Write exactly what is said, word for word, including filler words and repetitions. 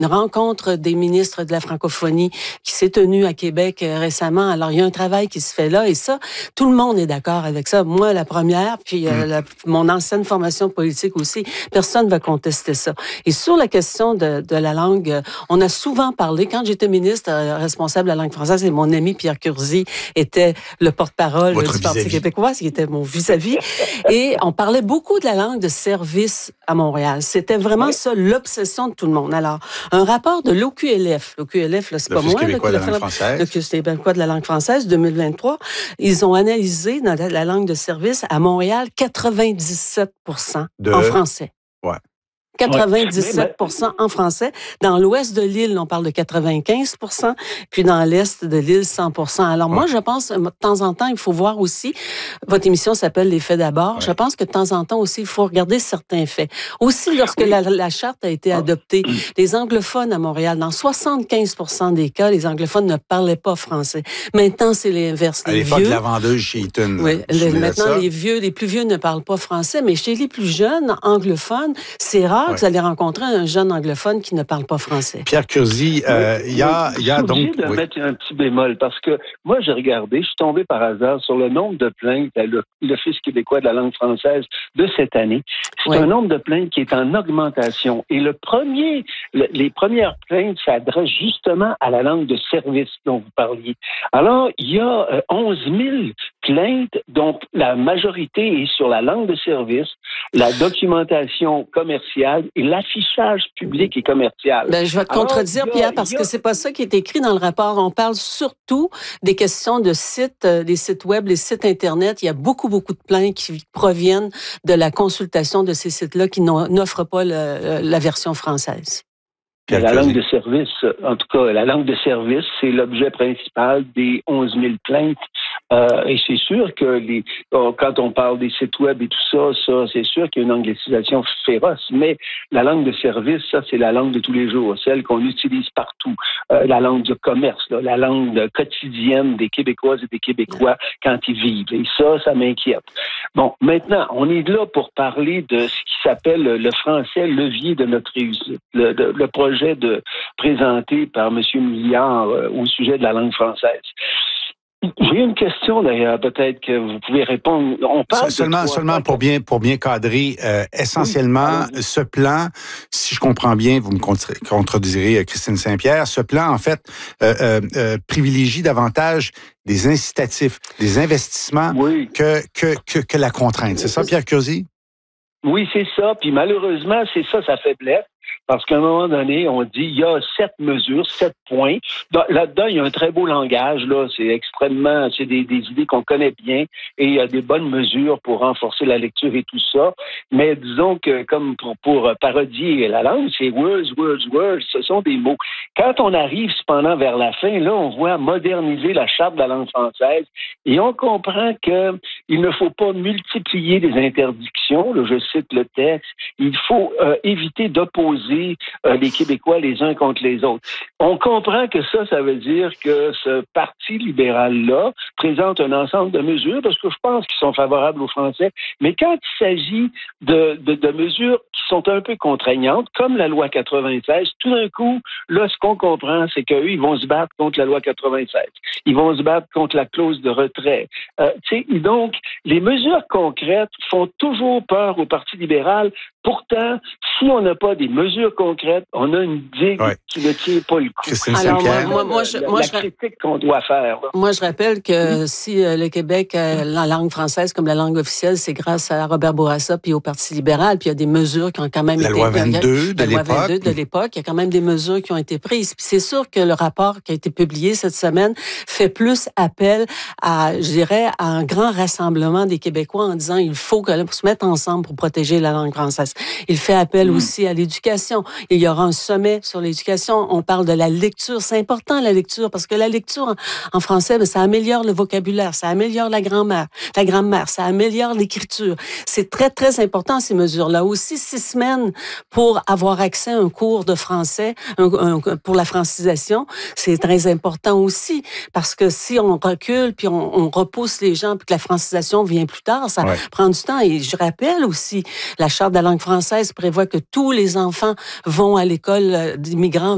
une rencontre des ministres de la francophonie qui s'est tenue à Québec euh, récemment. Alors, il y a un travail qui se fait là et ça, tout le monde est d'accord avec ça. Moi, la première, puis euh, la, mon ancienne formation politique aussi, personne ne va contester ça. Et sur la question de, de la langue, euh, on a souvent parlé, quand j'étais ministre euh, responsable de la langue française, et mon ami Pierre Curzi était le porte-parole Votre du Parti vis-à-vis. québécois, qui était mon vis-à-vis, et on parlait beaucoup de la langue de service à Montréal. C'était vraiment oui. ça, l'obsession de tout le monde. Alors, un rapport de l'O Q L F, l'O Q L F, là, c'est pas moi, québécois là, de la langue française. L'Office québécois de la langue française, deux mille vingt-trois, ils ont analysé dans la, la langue de service à Montréal quatre-vingt-dix-sept pour cent de... en français. Ouais. quatre-vingt-dix-sept pour cent en français. Dans l'ouest de l'île, on parle de quatre-vingt-quinze pour cent, puis dans l'est de l'île, cent pour cent. Alors ouais. moi, je pense, de temps en temps, il faut voir aussi, votre émission s'appelle « Les faits d'abord ouais. », je pense que de temps en temps aussi, il faut regarder certains faits. Aussi, lorsque oui. la, la charte a été adoptée, oh. les anglophones à Montréal, dans soixante-quinze pour cent des cas, les anglophones ne parlaient pas français. Maintenant, c'est l'inverse. À l'époque de la vendeuse chez Eaton. Oui, les, maintenant, les vieux, les plus vieux ne parlent pas français, mais chez les plus jeunes, anglophones, c'est rare ouais. que vous allez rencontrer un jeune anglophone qui ne parle pas français. Pierre Curzi, euh, il y a, il y a donc... Je suis obligé de oui. mettre un petit bémol, parce que moi, j'ai regardé, je suis tombé par hasard sur le nombre de plaintes à l'Office québécois de la langue française de cette année. C'est oui. un nombre de plaintes qui est en augmentation. Et le premier, le, les premières plaintes s'adressent justement à la langue de service dont vous parliez. Alors, il y a euh, onze mille plaintes, dont la majorité est sur la langue de service, la documentation commerciale et l'affichage public et commercial. Ben, je vais te contredire, Alors, Pierre, a, parce a... que c'est pas ça qui est écrit dans le rapport. On parle surtout des questions de sites, euh, des sites web, les sites Internet. Il y a beaucoup, beaucoup de plaintes qui proviennent de la consultation de ces sites-là qui n'offrent pas le, la version française. La langue de service, en tout cas, la langue de service, c'est l'objet principal des onze mille plaintes. Euh, et c'est sûr que les, quand on parle des sites web et tout ça, ça, c'est sûr qu'il y a une anglicisation féroce. Mais la langue de service, ça, c'est la langue de tous les jours, celle qu'on utilise partout. Euh, la langue du commerce, là, la langue quotidienne des Québécoises et des Québécois quand ils vivent. Et ça, ça m'inquiète. Bon, maintenant, on est là pour parler de ce qui s'appelle le français levier de notre réussite. Le, de, le projet de présenté par M. Milliard euh, au sujet de la langue française. J'ai une question d'ailleurs, peut-être que vous pouvez répondre. On parle seulement, de seulement pour bien pour bien cadrer, euh, essentiellement, oui. ce plan, si je comprends bien, vous me contredirez, Christine Saint-Pierre, ce plan, en fait, euh, euh, euh, privilégie davantage des incitatifs, des investissements oui. que, que, que, que la contrainte. C'est ça, Pierre Curzi? Oui, c'est ça. Puis malheureusement, c'est ça sa faiblesse. Parce qu'à un moment donné, on dit il y a sept mesures, sept points. Là-dedans, il y a un très beau langage. Là, c'est extrêmement, c'est des, des idées qu'on connaît bien et il y a des bonnes mesures pour renforcer la lecture et tout ça. Mais disons que comme pour, pour parodier la langue, c'est words, words, words. Ce sont des mots. Quand on arrive cependant vers la fin, là, on voit moderniser la charte de la langue française et on comprend que il ne faut pas multiplier des interdictions. Là, je cite le texte. Il faut euh, éviter d'opposer Euh, les Québécois les uns contre les autres. On comprend que ça, ça veut dire que ce parti libéral-là présente un ensemble de mesures, parce que je pense qu'ils sont favorables aux Français, mais quand il s'agit de, de, de mesures qui sont un peu contraignantes, comme la loi quatre-vingt-seize, tout d'un coup, là, ce qu'on comprend, c'est qu'eux, ils vont se battre contre la loi quatre-vingt-seize. Ils vont se battre contre la clause de retrait. Euh, tu sais, donc, les mesures concrètes font toujours peur au Parti libéral. Pourtant, si on n'a pas des mesures concrètes, on a une digue ouais. qui ne tient pas le coup. Christine Alors, moi, moi, moi, je, la, moi, la je, critique qu'on doit faire. Là. Moi, je rappelle que mmh. si euh, le Québec a la langue française comme la langue officielle, c'est grâce à Robert Bourassa puis au Parti libéral. Puis il y a des mesures qui ont quand même la été... Loi vingt-deux de la loi l'époque. vingt-deux de l'époque. Il y a quand même des mesures qui ont été prises. Puis c'est sûr que le rapport qui a été publié cette semaine fait plus appel à, je dirais, à un grand rassemblement des Québécois en disant il faut que pour se mettre ensemble pour protéger la langue française. Il fait appel mmh. aussi à l'éducation. Il y aura un sommet sur l'éducation. On parle de la lecture. C'est important, la lecture, parce que la lecture en, en français, ben, ça améliore le vocabulaire, ça améliore la grammaire, la grammaire, ça améliore l'écriture. C'est très, très important, ces mesures-là. Aussi, six semaines pour avoir accès à un cours de français, un, un, pour la francisation, c'est très important aussi, parce que si on recule, puis on, on repousse les gens, puis que la francisation vient plus tard, ça ouais. prend du temps. Et je rappelle aussi, la Charte de la langue française prévoit que tous les enfants vont à l'école d'immigrants